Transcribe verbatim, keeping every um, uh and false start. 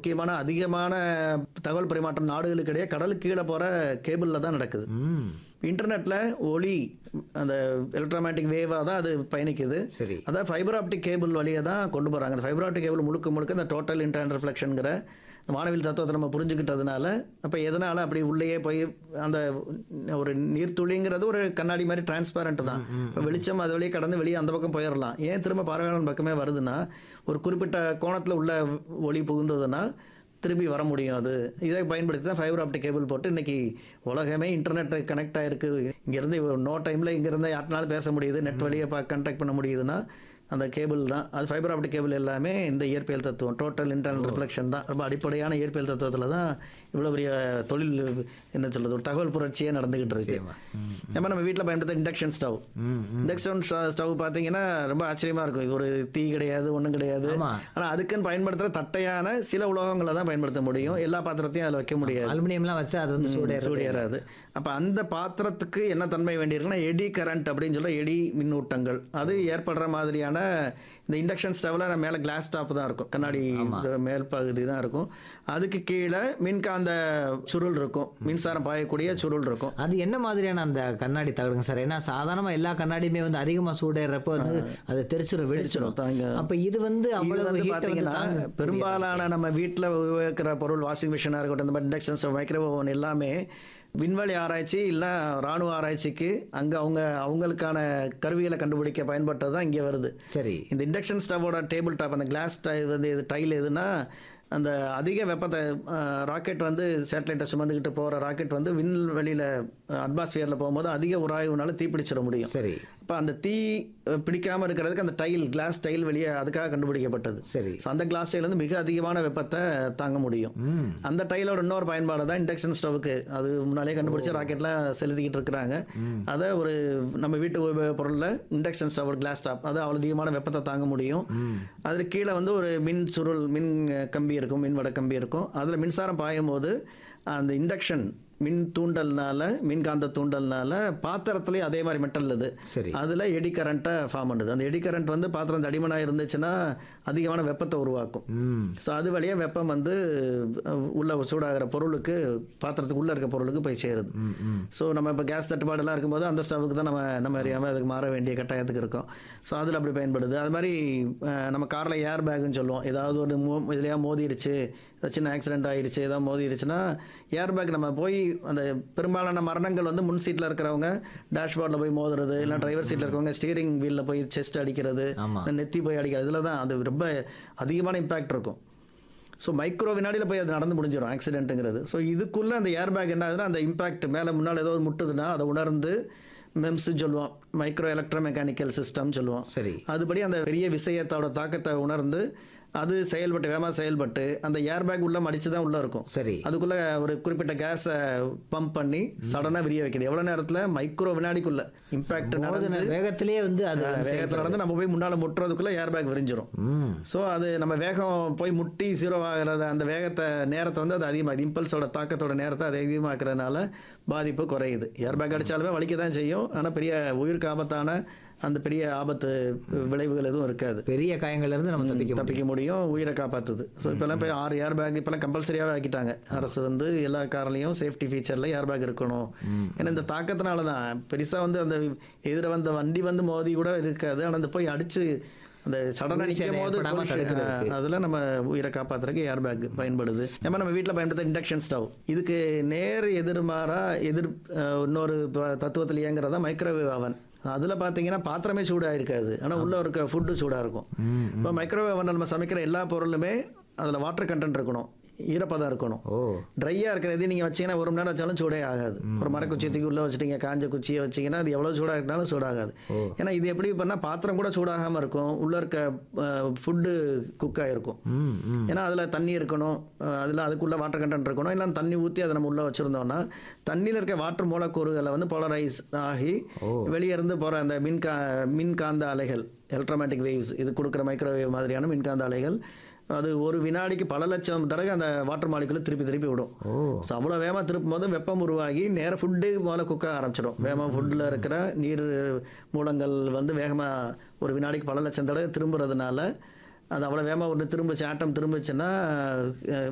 முக்கியமான அதிகமான தகவல் பரிமாற்றம் நாடுகளுக்கிடையே கடலுக்கு கீழே போகிற கேபிளில் தான் நடக்குது. ம். இன்டர்நெட்டில் ஒளி அந்த எலக்ட்ரோமேட்டிக் வேவாக தான் அது பயணிக்குது. சரி. அதான் ஃபைபர் ஆப்டிக் கேபிள் வழியாக தான் கொண்டு போகிறாங்க. அந்த ஃபைபர் ஆப்டிக் கேபிள் முழுக்க முழுக்க இந்த டோட்டல் இன்டர்னல் ரிஃப்ளெக்ஷனுங்கிற வானவில் தத்துவத்தை நம்ம புரிஞ்சுக்கிட்டதுனால அப்போ எதனால் அப்படி உள்ளேயே போய் அந்த ஒரு நீர்த்துளிங்கிறது ஒரு கண்ணாடி மாதிரி டிரான்ஸ்பேரண்ட் தான். இப்போ வெளிச்சம் அது வழியே கடந்து வெளியே அந்த பக்கம் போயிடலாம். ஏன் திரும்ப பார்வையாளர் பக்கமே வருதுன்னா ஒரு குறிப்பிட்ட கோணத்தில் உள்ள ஒளி புகுந்ததுன்னா திரும்பி வர முடியும். அது இதை பயன்படுத்தி தான் ஃபைபர் ஆப்டிக் கேபிள் போட்டு இன்றைக்கி உலகமே இன்டர்நெட் கனெக்ட் ஆகிருக்கு. இங்கேருந்து நோ டைமில் இங்கேருந்து யாருனாலும் பேச முடியுது, நெட் வழியை பா கனெக்ட் பண்ண முடியுதுன்னா அந்த கேபிள் தான். அது ஃபைபர் ஆப்டிக் கேபிள் எல்லாமே இந்த இயற்பியல் தத்துவம் டோட்டல் இன்டர்னல் ரிஃப்ளெக்ஷன் தான். ரொம்ப அடிப்படையான இயற்பியல் தத்துவத்தில் தான் இவ்வளோ பெரிய தொழில் என்ன சொல்கிறது ஒரு தகவல் புரட்சியே நடந்துக்கிட்டு இருக்கு. நம்ம நம்ம வீட்டில் பயன்படுத்த இண்டக்ஷன் ஸ்டவ் இண்டக்ஷன் ஸ்டவ் பார்த்தீங்கன்னா ரொம்ப ஆச்சரியமாக இருக்கும். இது ஒரு தீ கிடையாது, ஒன்றும் கிடையாது. ஆனால் அதுக்குன்னு பயன்படுத்துகிற தட்டையான சில உலோகங்களை தான் பயன்படுத்த முடியும். எல்லா பாத்திரத்தையும் அதில் வைக்க முடியாது. அலுமினியம்லாம் வச்சு அது வந்து சூடு சூடேறாது. அப்போ அந்த பாத்திரத்துக்கு என்ன தன்மை வேண்டியிருக்குன்னா எடி கரண்ட் அப்படின்னு சொல்ல எடி மின்னூட்டங்கள் அது ஏற்படுற மாதிரியான இந்த இண்டக்ஷன் ஸ்டவ்ல மேலே கிளாஸ் டாப் தான் இருக்கும், கண்ணாடி மேல் பகுதி தான் இருக்கும். அதுக்கு கீழே மின்காந்த சுருள் இருக்கும், மின்சாரம் பாயக்கூடிய சுருள் இருக்கும். அது என்ன மாதிரியான அந்த கண்ணாடி தகடுங்க சார்? ஏன்னா சாதாரணமாக எல்லா கண்ணாடியுமே வந்து அதிகமாக சூடேறப்போ வந்து அது தெரிச்சிடும், வெடிச்சிடும். அப்போ இது வந்து அவ்வளவு பார்த்தீங்கன்னா பெரும்பாலான நம்ம வீட்டில் உபயோகிக்கிற பொருள் வாஷிங் மிஷினாக இருக்கட்டும், இந்த மாதிரி இண்டக்ஷன் ஸ்டவ், மைக்ரோவேவ் ஓவன் எல்லாமே விண்வெளி ஆராய்ச்சி இல்லை இராணுவ ஆராய்ச்சிக்கு அங்கே அவங்க அவங்களுக்கான கருவிகளை கண்டுபிடிக்க பயன்பட்டது தான் இங்கே வருது. சரி. இந்த இண்டக்ஷன் ஸ்டவோட டேபிள் டாப் அந்த கிளாஸ் வந்து இது டைல் எதுனா அந்த அதிக வெப்பத்தை ராக்கெட் வந்து சேட்டலைட்டை சுமந்துக்கிட்டு போகிற ராக்கெட் வந்து விண்வெளியில் அட்மாஸ்பியரில் போகும்போது அதிக உராய்வுனால தீப்பிடிச்சிட முடியும். சரி. இப்போ அந்த தீ பிடிக்காமல் இருக்கிறதுக்கு அந்த டைல் கிளாஸ் டைல் வெளியே அதுக்காக கண்டுபிடிக்கப்பட்டது. சரி. அந்த கிளாஸ் டைல் வந்து மிக அதிகமான வெப்பத்தை தாங்க முடியும். அந்த டைலோட இன்னொரு பயன்பாடு தான் இண்டக்ஷன் ஸ்டவ்வுக்கு. அது முன்னாலே கண்டுபிடிச்ச ராக்கெட்லாம் செலுத்திக்கிட்டு இருக்கிறாங்க. அதை ஒரு நம்ம வீட்டு உபயோக பொருளில் இண்டக்ஷன் ஸ்டவ் கிளாஸ் டாப் அது அவ்வளோ அதிகமான வெப்பத்தை தாங்க முடியும். அது கீழே வந்து ஒரு மின் சுருள் மின் கம்பி இருக்கும், மின் வட கம்பி இருக்கும். அதில் மின்சாரம் பாயும் போது அந்த இண்டக்ஷன் மின் தூண்டல்னால மின்காந்த தூண்டல்னால பாத்திரத்துலேயும் அதே மாதிரி மெட்டல் இது அதில் எடி கரண்ட்டை ஃபார்ம் பண்ணுது. அந்த எடி கரண்ட் வந்து பாத்திரம் தடிமனாக இருந்துச்சுன்னா அதிகமான வெப்பத்தை உருவாக்கும். ஸோ அது வழியாக வெப்பம் வந்து உள்ள சூடாகிற பொருளுக்கு பாத்திரத்துக்கு உள்ளே இருக்க பொருளுக்கு போய் சேருது. ஸோ நம்ம இப்போ கேஸ் தட்டுப்பாடெல்லாம் இருக்கும்போது அந்த ஸ்டவ்வுக்கு தான் நம்ம நம்ம அறியாமல் அதுக்கு மாற வேண்டிய கட்டாயத்துக்கு இருக்கோம். ஸோ அதில் அப்படி பயன்படுது. அது மாதிரி நம்ம காரில் ஏர் பேக்குன்னு சொல்லுவோம். ஏதாவது ஒரு மோ இதுலையா மோதிருச்சு, சின்ன ஆக்சிடென்ட் ஆகிடுச்சு, ஏதாவது மோதிருச்சுன்னா ஏர் பேக் நம்ம போய் அந்த பெரும்பாலான மரணங்கள் வந்து முன் சீட்டில் இருக்கிறவங்க டேஷ்போர்டில் போய் மோதுறது, இல்லை டிரைவர் சீட்டில் இருக்கிறவங்க ஸ்டீரிங் வீலில் போய் செஸ்ட் அடிக்கிறது, நெத்தி போய் அடிக்கிறது, இதில் தான் அது ரொம்ப அதிகமான இம்பேக்ட் இருக்கும். ஸோ மைக்ரோ வினாடியில் போய் அது நடந்து முடிஞ்சிடும் ஆக்சிடென்ட்டுங்கிறது. ஸோ இதுக்குள்ளே அந்த ஏர் பேக் என்ன ஆகுதுன்னா அந்த இம்பேக்ட் மேலே முன்னால் ஏதோ முட்டுதுன்னா அதை உணர்ந்து மெம்ஸ்ன்னு சொல்லுவோம், மைக்ரோ எலக்ட்ரோ மெக்கானிக்கல் சிஸ்டம் சொல்லுவோம். சரி. அதுபடி அந்த பெரிய விஷயத்தோட தாக்கத்தை உணர்ந்து அது செயல்பட்டு வேகமாக செயல்பட்டு அந்த ஏர் பேக் உள்ள மடிச்சு தான் உள்ள இருக்கும். சரி. அதுக்குள்ள ஒரு குறிப்பிட்ட கேஸை பம்ப் பண்ணி சடனாக விரிய வைக்குது. எவ்வளோ நேரத்தில் மைக்ரோ வினாடிக்குள்ள இம்பாக்ட் நடந்து வேகத்திலேயே வந்து அது வேகத்தில் நடந்து நம்ம போய் முன்னால் முட்டுறதுக்குள்ள ஏர் பேக் விரிஞ்சிடும். ஸோ அது நம்ம வேகம் போய் முட்டி ஜீரோ ஆகிறத அந்த வேகத்தை நேரத்தை வந்து அது அதிகமாக இம்பல்ஸோட தாக்கத்தோட நேரத்தை அது அதிகமாக்குறதுனால பாதிப்பு குறையுது. ஏர் பேக் அடித்தாலுமே வலிக்க தான் செய்யும். ஆனால் பெரிய உயிருக்கு ஆபத்தான அந்த பெரிய ஆபத்து விளைவுகள் எதுவும் இருக்காது. பெரிய காயங்கள்ல இருந்து நம்ம தப்பிக்க தப்பிக்க முடியும், உயிரை காப்பாற்றுது. ஸோ இப்போல்லாம் போய் ஆறு ஏர் பேக் இப்போலாம் கம்பல்சரியாகவே ஆக்கிட்டாங்க. அரசு வந்து எல்லா கார்லையும் சேஃப்டி ஃபீச்சரில் ஏர் பேக் இருக்கணும். ஏன்னா இந்த தாக்கத்தினால தான் பெருசாக வந்து அந்த எதிர வந்த வண்டி வந்து மோதி கூட இருக்காது. ஆனால் அந்த போய் அடித்து அந்த சடன் அடிக்கும் போது அதில் நம்ம உயிரை காப்பாற்றுறதுக்கு ஏர் பேக் பயன்படுது. நம்ம நம்ம வீட்டில் பயன்படுத்த இண்டக்ஷன் ஸ்டவ் இதுக்கு நேர் எதிர்மாறாக எதிர் இன்னொரு தத்துவத்தில் இயங்குறதா மைக்ரோவேவ் அவன். அதில் பார்த்தீங்கன்னா பாத்திரமே சூடாக இருக்காது, ஆனால் உள்ளே இருக்க ஃபுட்டு சூடாக இருக்கும். இப்போ மைக்ரோவேவ் அவனில் நம்ம சமைக்கிற எல்லா பொருளுமே அதில் வாட்டர் கண்டென்ட் இருக்கணும், ஈரப்பதம் இருக்கணும். ட்ரையாக இருக்கிறது நீங்கள் வச்சிங்கன்னா ஒரு மணி நேரம் வச்சாலும் சூடே ஆகாது. ஒரு மரக்குச்சி தூக்கி உள்ளே வச்சுட்டீங்க, காஞ்ச குச்சியை வச்சிங்கன்னா அது எவ்வளோ சூடாக இருந்தாலும் சூடாகாது. ஏன்னா இது எப்படி பண்ணால் பாத்திரம் கூட சூடாகாமல் இருக்கும், உள்ளே இருக்க ஃபுட்டு குக் ஆகிருக்கும். ஏன்னா அதில் தண்ணி இருக்கணும், அதில் அதுக்குள்ளே வாட்டர் கண்டென்ட் இருக்கணும். இல்லை தண்ணி ஊற்றி அதை நம்ம உள்ளே வச்சுருந்தோம்னா தண்ணியில் இருக்க வாட்டர் மூலக்கூறுகளை வந்து போலரைஸ் ஆகி வெளியே இருந்து போகிற அந்த மின்கா மின்காந்த அலைகள் எலக்ட்ரோமேட்டிக் வேவ்ஸ் இது கொடுக்குற மைக்ரோவேவ் மாதிரியான மின்காந்த அலைகள் அது ஒரு வினாடிக்கு பல லட்சம் தடவை அந்த வாட்டர் மாலிகுலை திருப்பி திருப்பி விடும். ஸோ அவ்வளோ வேகமாக திருப்பும் போது வெப்பம் உருவாகி நேராக ஃபுட்டு முதல்ல குக்க ஆரம்பிச்சிடும். வேகமாக ஃபுட்டில் இருக்கிற நீர் மூலங்கள் வந்து வேகமாக ஒரு வினாடிக்கு பல லட்சம் தடவை திரும்புறதுனால அது அவ்வளோ வேகமாக ஒன்று திரும்பிச்சு ஆட்டம் திரும்பிச்சுன்னா